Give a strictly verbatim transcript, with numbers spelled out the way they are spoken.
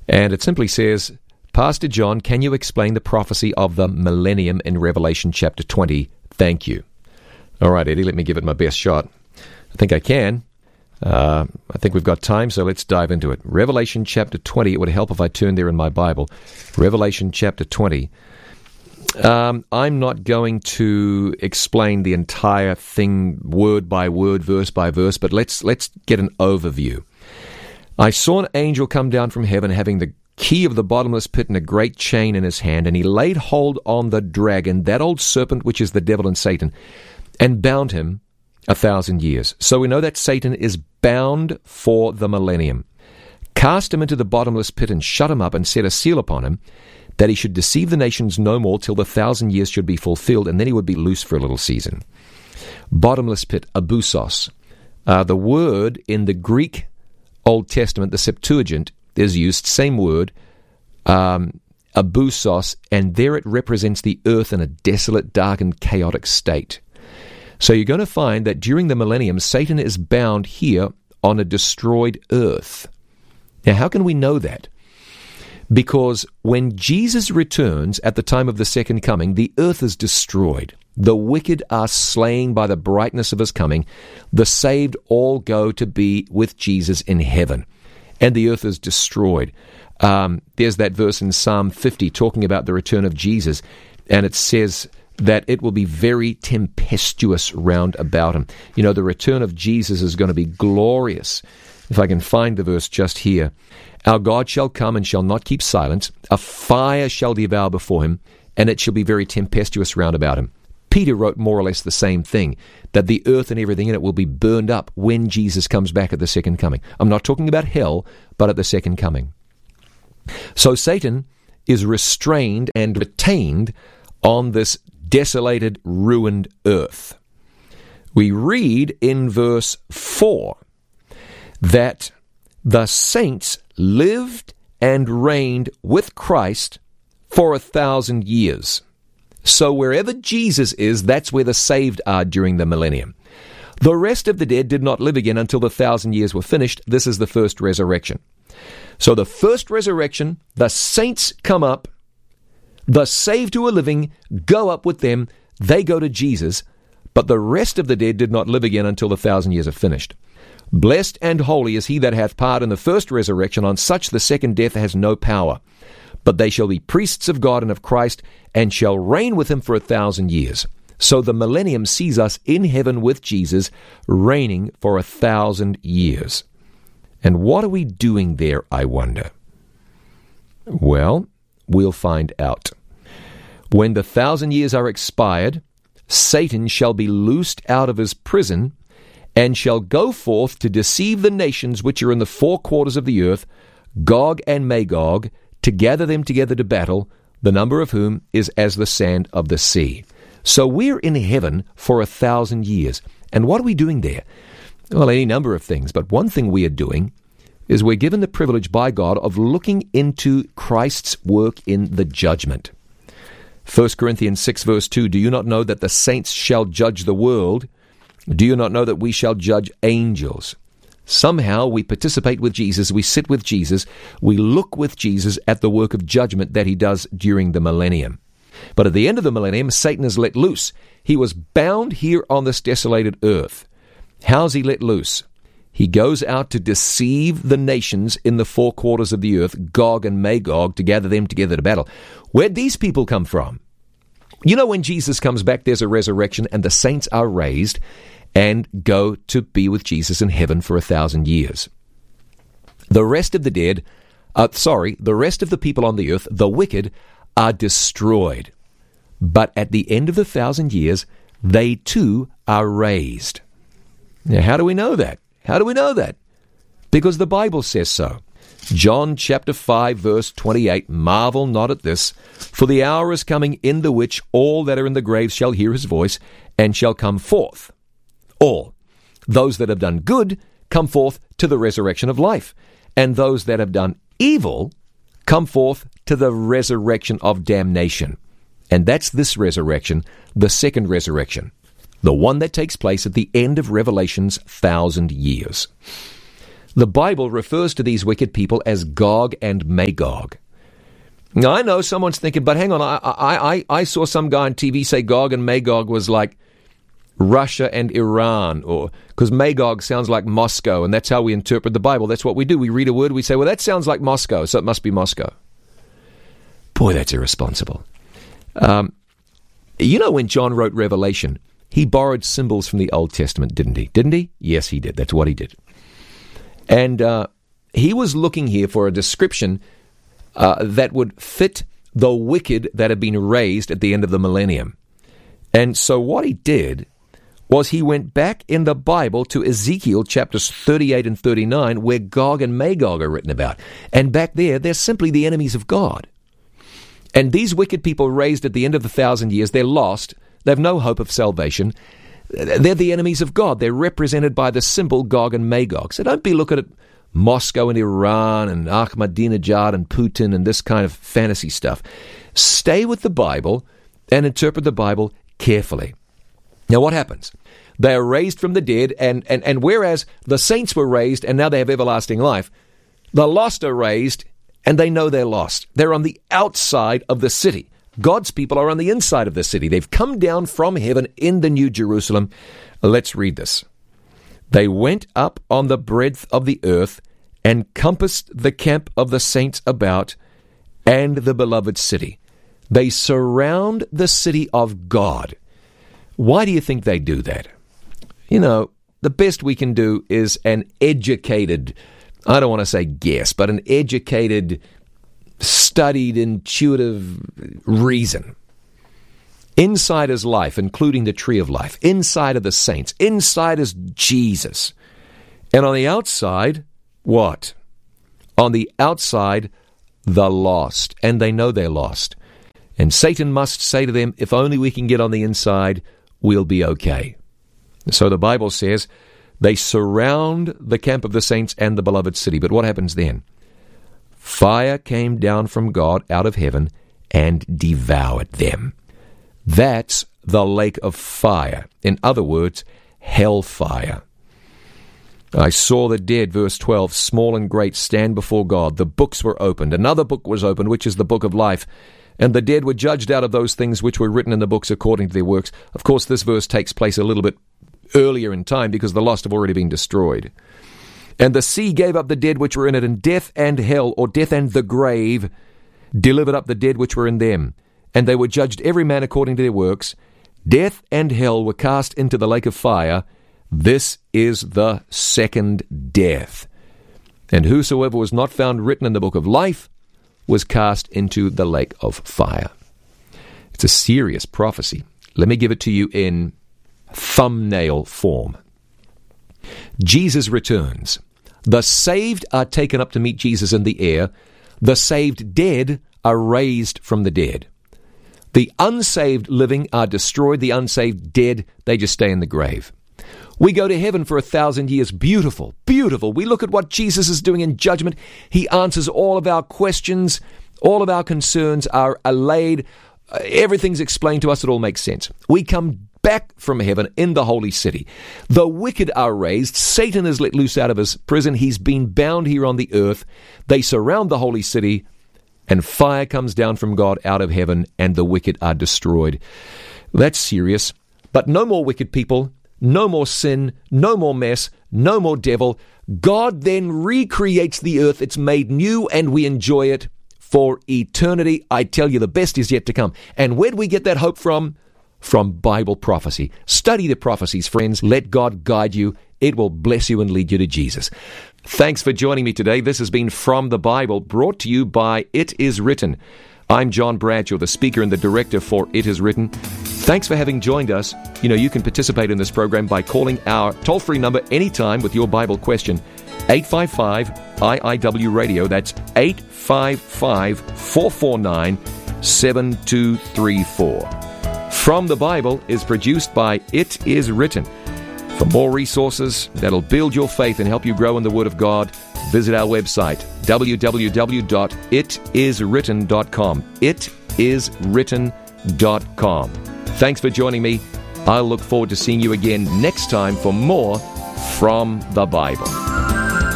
And it simply says, Pastor John, can you explain the prophecy of the millennium in Revelation chapter twenty? Thank you. All right, Eddie, let me give it my best shot. I think I can. Uh, I think we've got time, so let's dive into it. Revelation chapter twenty. It would help if I turned there in my Bible. Revelation chapter twenty. Um, I'm not going to explain the entire thing word by word, verse by verse, but let's let's get an overview. I saw an angel come down from heaven having the key of the bottomless pit and a great chain in his hand, and he laid hold on the dragon, that old serpent which is the devil and Satan, and bound him a thousand years. So we know that Satan is bound for the millennium. Cast him into the bottomless pit and shut him up and set a seal upon him, that he should deceive the nations no more till the thousand years should be fulfilled, and then he would be loose for a little season. Bottomless pit, abusos. Uh, the word in the Greek Old Testament, the Septuagint, is used, same word, um, abusos, and there it represents the earth in a desolate, dark, and chaotic state. So you're going to find that during the millennium, Satan is bound here on a destroyed earth. Now, how can we know that? Because when Jesus returns at the time of the second coming, the earth is destroyed. The wicked are slain by the brightness of his coming. The saved all go to be with Jesus in heaven. And the earth is destroyed. Um, there's that verse in Psalm fifty talking about the return of Jesus, and it says that it will be very tempestuous round about him. You know, the return of Jesus is going to be glorious. If I can find the verse just here. Our God shall come and shall not keep silence. A fire shall devour before him, and it shall be very tempestuous round about him. Peter wrote more or less the same thing, that the earth and everything in it will be burned up when Jesus comes back at the second coming. I'm not talking about hell, but at the second coming. So Satan is restrained and retained on this desolated, ruined earth. We read in verse four that the saints lived and reigned with Christ for a thousand years. So wherever Jesus is, that's where the saved are during the millennium. The rest of the dead did not live again until the thousand years were finished. This is the first resurrection. So the first resurrection, the saints come up, the saved who are living go up with them, they go to Jesus, but the rest of the dead did not live again until the thousand years are finished. Blessed and holy is he that hath part in the first resurrection, on such the second death has no power. But they shall be priests of God and of Christ, and shall reign with him for a thousand years. So the millennium sees us in heaven with Jesus, reigning for a thousand years. And what are we doing there, I wonder? Well, we'll find out. When the thousand years are expired, Satan shall be loosed out of his prison, and shall go forth to deceive the nations which are in the four quarters of the earth, Gog and Magog, to gather them together to battle, the number of whom is as the sand of the sea. So we're in heaven for a thousand years. And what are we doing there? Well, any number of things, but one thing we are doing is we're given the privilege by God of looking into Christ's work in the judgment. First Corinthians six verse two, do you not know that the saints shall judge the world? Do you not know that we shall judge angels? Somehow we participate with Jesus, we sit with Jesus, we look with Jesus at the work of judgment that he does during the millennium. But at the end of the millennium, Satan is let loose. He was bound here on this desolated earth. How's he let loose? He goes out to deceive the nations in the four quarters of the earth, Gog and Magog, to gather them together to battle. Where'd these people come from? You know, when Jesus comes back, there's a resurrection, and the saints are raised and go to be with Jesus in heaven for a thousand years. The rest of the dead, uh, sorry, the rest of the people on the earth, the wicked, are destroyed. But at the end of the thousand years, they too are raised. Now, how do we know that? How do we know that? Because the Bible says so. John chapter five, verse twenty-eight, marvel not at this, for the hour is coming in the which all that are in the graves shall hear his voice, and shall come forth. All. Those that have done good come forth to the resurrection of life, and those that have done evil come forth to the resurrection of damnation. And that's this resurrection, the second resurrection, the one that takes place at the end of Revelation's thousand years. The Bible refers to these wicked people as Gog and Magog. Now, I know someone's thinking, but hang on, I, I, I, I saw some guy on T V say Gog and Magog was like Russia and Iran, or because Magog sounds like Moscow, and that's how we interpret the Bible. That's what we do. We read a word, we say, well, that sounds like Moscow, so it must be Moscow. Boy, that's irresponsible. Um, you know, when John wrote Revelation, he borrowed symbols from the Old Testament, didn't he? Didn't he? Yes, he did. That's what he did. And uh, he was looking here for a description uh, that would fit the wicked that had been raised at the end of the millennium. And so what he did was he went back in the Bible to Ezekiel chapters thirty-eight and thirty-nine, where Gog and Magog are written about. And back there, they're simply the enemies of God. And these wicked people raised at the end of the thousand years, they're lost. They have no hope of salvation. They're the enemies of God. They're represented by the symbol Gog and Magog. So don't be looking at Moscow and Iran and Ahmadinejad and Putin and this kind of fantasy stuff. Stay with the Bible and interpret the Bible carefully. Now what happens? They are raised from the dead, and, and, and whereas the saints were raised and now they have everlasting life, the lost are raised and they know they're lost. They're on the outside of the city. God's people are on the inside of the city. They've come down from heaven in the New Jerusalem. Let's read this. They went up on the breadth of the earth and compassed the camp of the saints about and the beloved city. They surround the city of God. Why do you think they do that? You know, the best we can do is an educated, I don't want to say guess, but an educated, studied, intuitive reason. Inside is life, including the tree of life. Inside are the saints. Inside is Jesus. And on the outside, what? On the outside, the lost. And they know they're lost. And Satan must say to them, if only we can get on the inside, we'll be okay. So the Bible says, they surround the camp of the saints and the beloved city. But what happens then? Fire came down from God out of heaven and devoured them. That's the lake of fire. In other words, hellfire. I saw the dead, verse twelve, small and great, stand before God. The books were opened. Another book was opened, which is the book of life. And the dead were judged out of those things which were written in the books according to their works. Of course, this verse takes place a little bit earlier in time because the lost have already been destroyed. And the sea gave up the dead which were in it, and death and hell, or death and the grave, delivered up the dead which were in them. And they were judged every man according to their works. Death and hell were cast into the lake of fire. This is the second death. And whosoever was not found written in the book of life was cast into the lake of fire. It's a serious prophecy. Let me give it to you in thumbnail form. Jesus returns. The saved are taken up to meet Jesus in the air. The saved dead are raised from the dead. The unsaved living are destroyed. The unsaved dead, they just stay in the grave. We go to heaven for a thousand years. Beautiful, beautiful. We look at what Jesus is doing in judgment. He answers all of our questions. All of our concerns are allayed. Everything's explained to us. It all makes sense. We come back from heaven in the holy city. The wicked are raised. Satan is let loose out of his prison. He's been bound here on the earth. They surround the holy city, and fire comes down from God out of heaven, and the wicked are destroyed. That's serious. But no more wicked people. No more sin, no more mess, no more devil. God then recreates the earth. It's made new and we enjoy it for eternity. I tell you, the best is yet to come. And where do we get that hope from? From Bible prophecy. Study the prophecies, friends. Let God guide you. It will bless you and lead you to Jesus. Thanks for joining me today. This has been From the Bible, brought to you by It Is Written. I'm John Bradshaw, the speaker and the director for It Is Written. Thanks for having joined us. You know, you can participate in this program by calling our toll-free number anytime with your Bible question, eight five five I I W radio. That's eight five five, four four nine, seven two three four. From the Bible is produced by It Is Written. For more resources that'll build your faith and help you grow in the Word of God, visit our website, w w w dot it is written dot com. it is written dot com. Thanks for joining me. I'll look forward to seeing you again next time for more From the Bible.